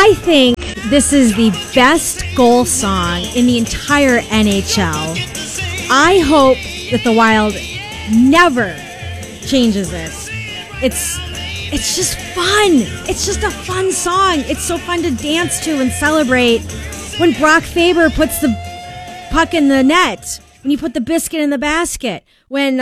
I think this is the best goal song in the entire NHL. I hope that the Wild never changes this. It's just fun. It's just a fun song. It's so fun to dance to and celebrate. When Brock Faber puts the puck in the net, when you put the biscuit in the basket, when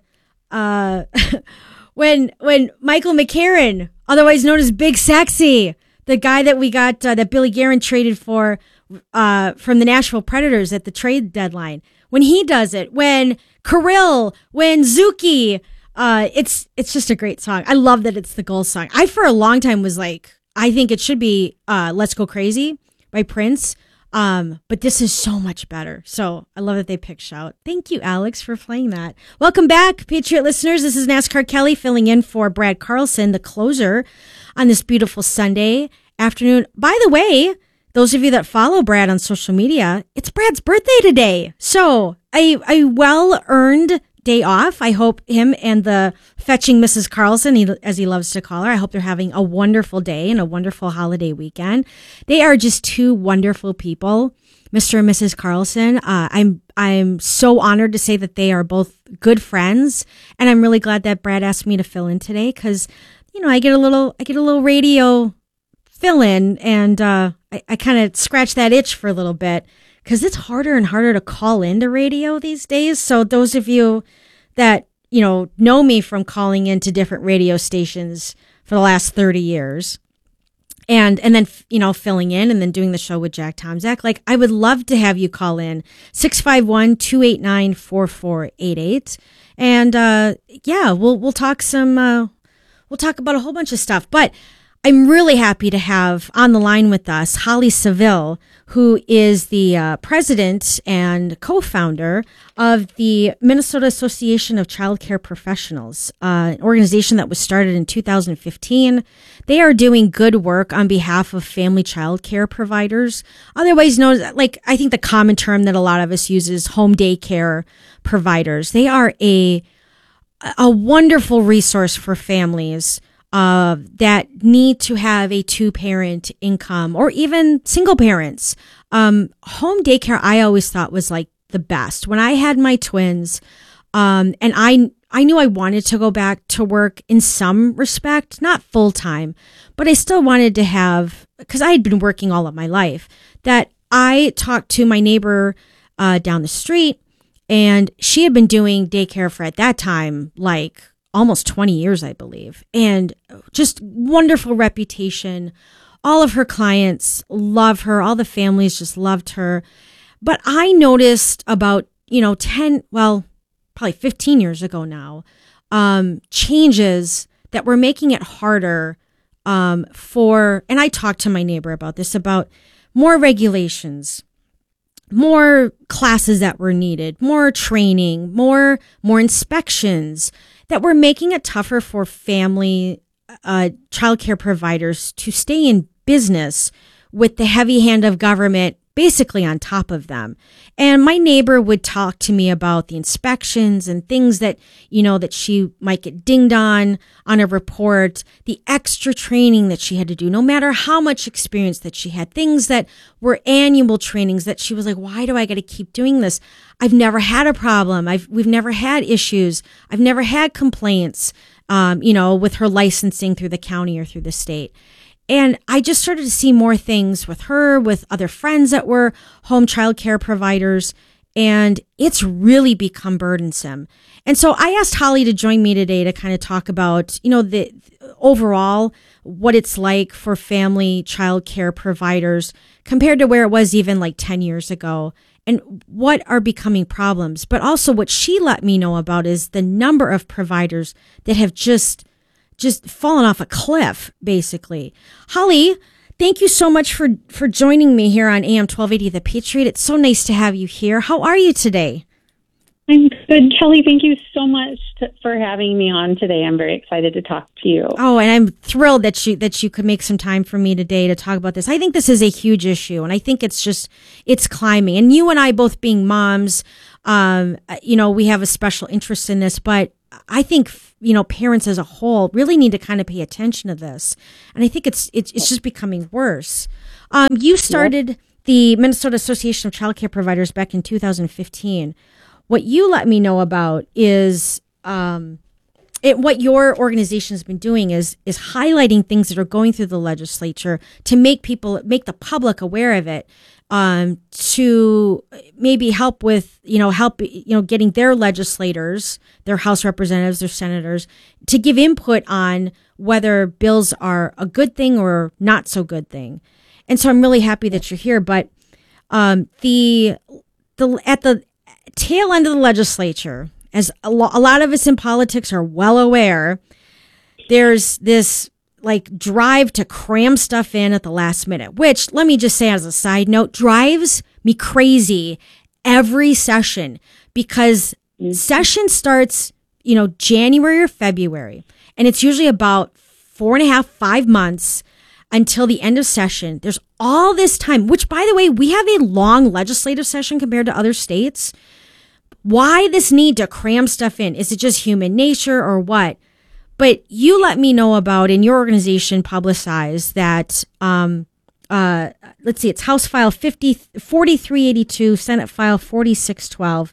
when Michael McCarron, otherwise known as Big Sexy, the guy that we got that Billy Guerin traded for from the Nashville Predators at the trade deadline, when he does it, when Kirill, when Zuki, it's just a great song. I love that it's the goal song. I for a long time was like, I think it should be "Let's Go Crazy" by Prince. But this is so much better. So I love that they picked Shout. Thank you, Alex, for playing that. Welcome back, Patriot listeners. This is NASCAR Kelly filling in for Brad Carlson, the closer, on this beautiful Sunday afternoon. By the way, those of you that follow Brad on social media, it's Brad's birthday today. So a well-earned day off. I hope him and the fetching Mrs. Carlson, as he loves to call her, I hope they're having a wonderful day and a wonderful holiday weekend. They are just two wonderful people, Mr. and Mrs. Carlson. I'm so honored to say that they are both good friends, and I'm really glad that Brad asked me to fill in today because, you know, I get a little radio fill in, and I kind of scratch that itch for a little bit because it's harder and harder to call into radio these days. So those of you that, you know me from calling into different radio stations for the last 30 years and then, you know, filling in and then doing the show with Jack Tomczak, like, I would love to have you call in 651-289-4488. And, yeah, we'll talk we'll talk about a whole bunch of stuff, but I'm really happy to have on the line with us Holly Seville, who is the president and co-founder of the Minnesota Association of Child Care Professionals, an organization that was started in 2015. They are doing good work on behalf of family child care providers, otherwise known as, like, I think the common term that a lot of us use is home daycare providers. They are a wonderful resource for families that need to have a two-parent income or even single parents. Home daycare, I always thought was like the best. When I had my twins, and I knew I wanted to go back to work in some respect, not full-time, but I still wanted to have, because I had been working all of my life, that I talked to my neighbor down the street, and she had been doing daycare for, at that time, like almost 20 years, I believe, and just wonderful reputation. All of her clients love her. All the families just loved her. But I noticed about, 15 years ago now, changes that were making it harder and I talked to my neighbor about this, about more regulations, more classes that were needed, more training, more inspections, that were making it tougher for family childcare providers to stay in business with the heavy hand of government basically on top of them. And my neighbor would talk to me about the inspections and things that, that she might get dinged on a report, the extra training that she had to do, no matter how much experience that she had, things that were annual trainings that she was like, why do I got to keep doing this? I've never had a problem. We've never had issues. I've never had complaints, with her licensing through the county or through the state. And I just started to see more things with her, with other friends that were home child care providers, and it's really become burdensome. And so I asked Holly to join me today to kind of talk about, the overall, what it's like for family child care providers compared to where it was even like 10 years ago, and what are becoming problems. But also what she let me know about is the number of providers that have just fallen off a cliff, basically. Holly, thank you so much for joining me here on AM 1280 The Patriot. It's so nice to have you here. How are you today? I'm good, Kelly. Thank you so much for having me on today. I'm very excited to talk to you. Oh, and I'm thrilled that you could make some time for me today to talk about this. I think this is a huge issue, and I think it's climbing. And you and I both being moms, we have a special interest in this, but I think, parents as a whole really need to kind of pay attention to this. And I think it's just becoming worse. You started the Minnesota Association of Child Care Providers back in 2015. What you let me know about is what your organization has been doing is highlighting things that are going through the legislature to make the public aware of it, to maybe help with, getting their legislators, their House representatives, their senators, to give input on whether bills are a good thing or not so good thing. And so I'm really happy that you're here. But at the tail end of the legislature, as a lot of us in politics are well aware, there's this drive to cram stuff in at the last minute, which, let me just say as a side note, drives me crazy every session, because session starts, January or February, and it's usually about 4.5, 5 months until the end of session. There's all this time, which, by the way, we have a long legislative session compared to other states. Why this need to cram stuff in? Is it just human nature or what? But you let me know about, in your organization, publicize that, let's see, it's House File 4382, Senate File 4612,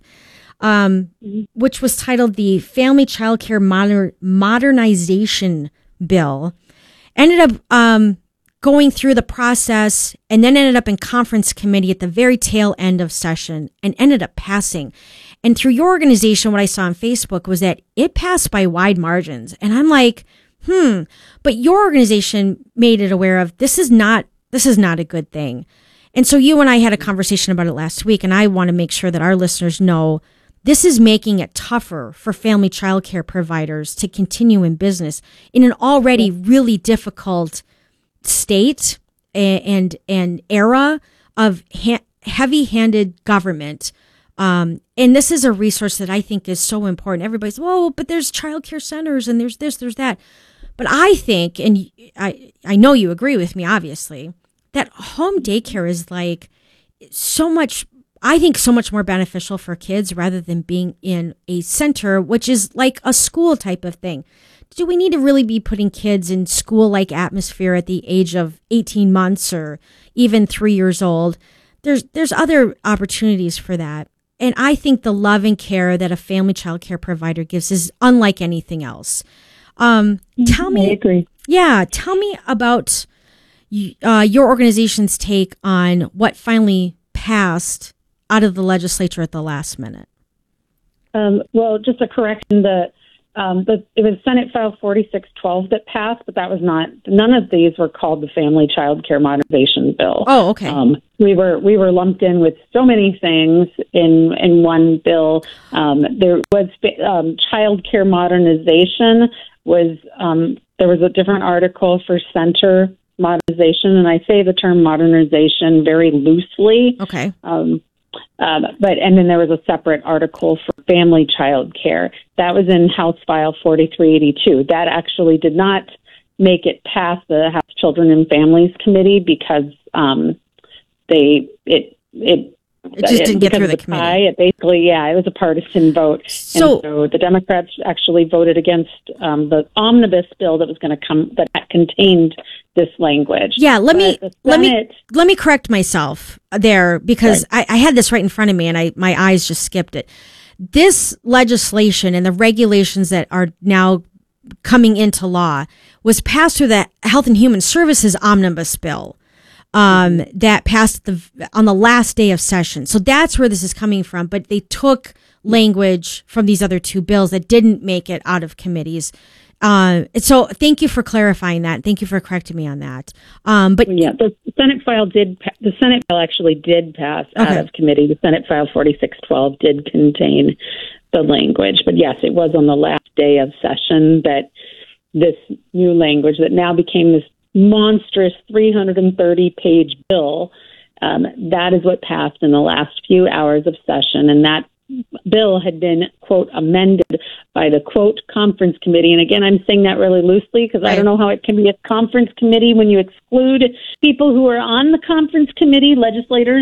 which was titled the Family Child Care Modernization Bill. Ended up going through the process, and then ended up in conference committee at the very tail end of session and ended up passing. And through your organization, what I saw on Facebook was that it passed by wide margins. And I'm like, but your organization made it aware of this is not a good thing. And so you and I had a conversation about it last week, and I want to make sure that our listeners know this is making it tougher for family child care providers to continue in business in an already really difficult state and era of heavy-handed government. And this is a resource that I think is so important. Everybody's, but there's childcare centers and there's this, there's that. But I think, and I know you agree with me, obviously, that home daycare is so much more beneficial for kids rather than being in a center, which is like a school type of thing. Do we need to really be putting kids in school-like atmosphere at the age of 18 months or even 3 years old? There's other opportunities for that. And I think the love and care that a family child care provider gives is unlike anything else. Tell me, I agree. Yeah, tell me about your organization's take on what finally passed out of the legislature at the last minute. Well, just a correction, it was Senate File 4612 that passed, but that was none of these were called the Family Child Care Modernization Bill. Oh, okay. We were lumped in with so many things in one bill. There was child care modernization there was a different article for center modernization, and I say the term modernization very loosely. Okay. And then there was a separate article for family child care. That was in House File 4382. That actually did not make it past the House Children and Families Committee because it just didn't get through the committee. It basically, it was a partisan vote. So the Democrats actually voted against the omnibus bill that was going to come that contained this language. Yeah, let me correct myself there because right. I had this right in front of me and my eyes just skipped it. This legislation and the regulations that are now coming into law was passed through the Health and Human Services omnibus bill. That passed on the last day of session. So that's where this is coming from. But they took language from these other two bills that didn't make it out of committees. So thank you for clarifying that. Thank you for correcting me on that. The Senate file actually did pass out of committee. The Senate File 4612 did contain the language. But yes, it was on the last day of session that this new language that now became this monstrous 330-page bill. That is what passed in the last few hours of session, and that bill had been, quote, amended by the, quote, conference committee. And again, I'm saying that really loosely because I don't know how it can be a conference committee when you exclude people who are on the conference committee, legislators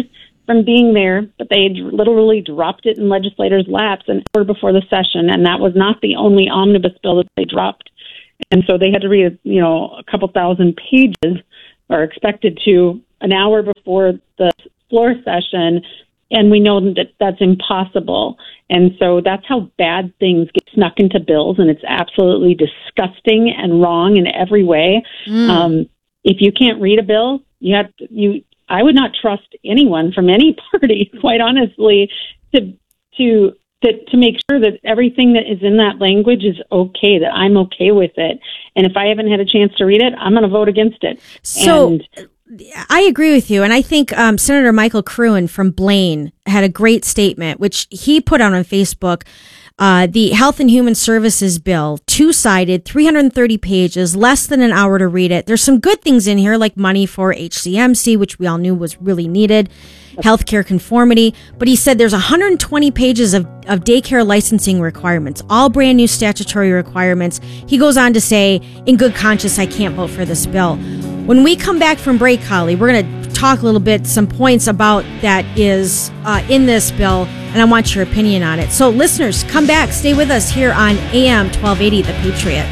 from being there, but they literally dropped it in legislators' laps an hour before the session, and that was not the only omnibus bill that they dropped. And so they had to read, a couple thousand pages, or expected to, an hour before the floor session, and we know that that's impossible. And so that's how bad things get snuck into bills, and it's absolutely disgusting and wrong in every way. If you can't read a bill, I would not trust anyone from any party, quite honestly, to make sure that everything that is in that language is okay, that I'm okay with it. And if I haven't had a chance to read it, I'm going to vote against it. So I agree with you. And I think Senator Michael Cruin from Blaine had a great statement, which he put out on Facebook. The Health and Human Services bill, two-sided, 330 pages, less than an hour to read it. There's some good things in here, like money for HCMC, which we all knew was really needed, healthcare conformity. But he said there's 120 pages of daycare licensing requirements, all brand new statutory requirements. He goes on to say, in good conscience, I can't vote for this bill. When we come back from break, Holly, we're going to talk a little bit, some points about that is in this bill, and I want your opinion on it. So listeners, come back, stay with us here on AM 1280, The Patriot.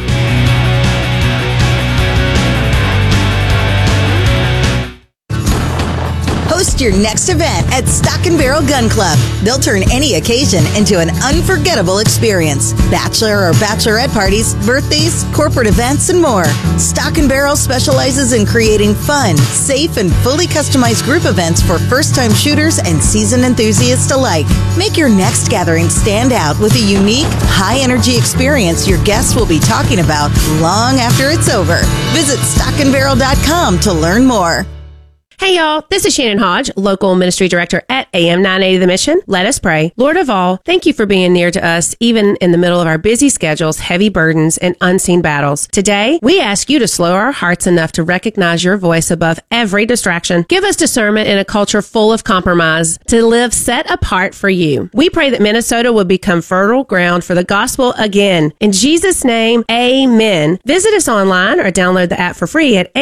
Host your next event at Stock and Barrel Gun Club. They'll turn any occasion into an unforgettable experience. Bachelor or bachelorette parties, birthdays, corporate events, and more. Stock and Barrel specializes in creating fun, safe, and fully customized group events for first-time shooters and seasoned enthusiasts alike. Make your next gathering stand out with a unique, high-energy experience your guests will be talking about long after it's over. Visit stockandbarrel.com to learn more. Hey, y'all. This is Shannon Hodge, local ministry director at AM 980 The Mission. Let us pray. Lord of all, thank you for being near to us, even in the middle of our busy schedules, heavy burdens, and unseen battles. Today, we ask you to slow our hearts enough to recognize your voice above every distraction. Give us discernment in a culture full of compromise to live set apart for you. We pray that Minnesota will become fertile ground for the gospel again. In Jesus' name, amen. Visit us online or download the app for free at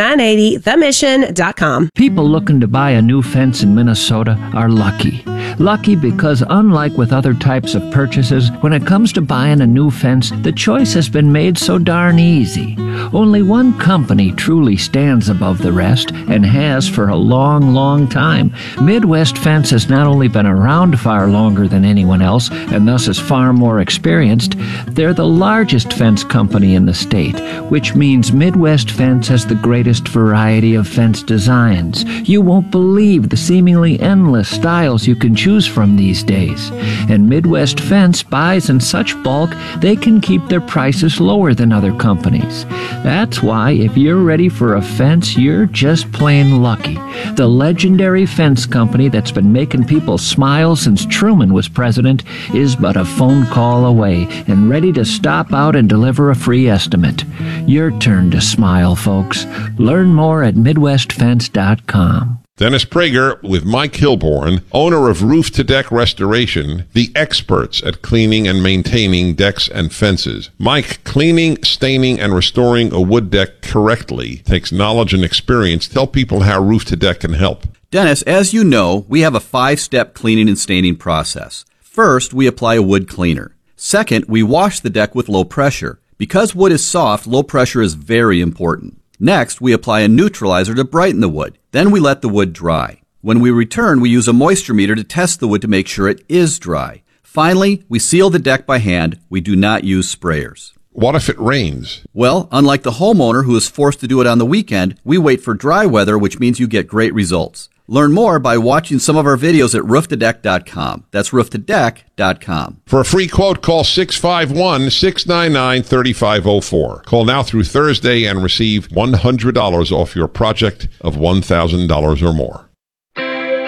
am980themission.com. People looking to buy a new fence in Minnesota are lucky. Lucky because unlike with other types of purchases, when it comes to buying a new fence, the choice has been made so darn easy. Only one company truly stands above the rest and has for a long, long time. Midwest Fence has not only been around far longer than anyone else and thus is far more experienced, they're the largest fence company in the state, which means Midwest Fence has the greatest variety of fence designs. You won't believe the seemingly endless styles you can choose from these days. And Midwest Fence buys in such bulk, they can keep their prices lower than other companies. That's why if you're ready for a fence, you're just plain lucky. The legendary fence company that's been making people smile since Truman was president is but a phone call away and ready to stop out and deliver a free estimate. Your turn to smile, folks. Learn more at MidwestFence.com. Dennis Prager with Mike Hilborn, owner of Roof to Deck Restoration, the experts at cleaning and maintaining decks and fences. Mike, cleaning, staining, and restoring a wood deck correctly takes knowledge and experience. Tell people how Roof to Deck can help. Dennis, as you know, we have a 5-step cleaning and staining process. First, we apply a wood cleaner. Second, we wash the deck with low pressure. Because wood is soft, low pressure is very important. Next, we apply a neutralizer to brighten the wood. Then we let the wood dry. When we return, we use a moisture meter to test the wood to make sure it is dry. Finally, we seal the deck by hand. We do not use sprayers. What if it rains? Well, unlike the homeowner who is forced to do it on the weekend, we wait for dry weather, which means you get great results. Learn more by watching some of our videos at rooftodeck.com. That's rooftodeck.com. For a free quote, call 651-699-3504. Call now through Thursday and receive $100 off your project of $1,000 or more.